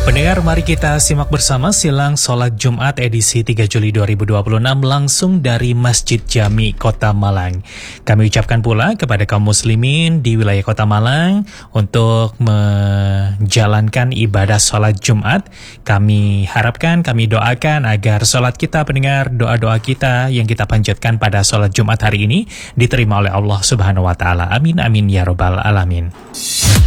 Pendengar, mari kita simak bersama silang sholat Jumat edisi 3 Juli 2026 langsung dari Masjid Jami Kota Malang. Kami ucapkan pula kepada kaum muslimin di wilayah Kota Malang untuk menjalankan ibadah sholat Jumat. Kami harapkan, kami doakan agar sholat kita, pendengar, doa-doa kita yang kita panjatkan pada sholat Jumat hari ini diterima oleh Allah Subhanahu wa Ta'ala. Amin, amin, ya Rabbal Alamin.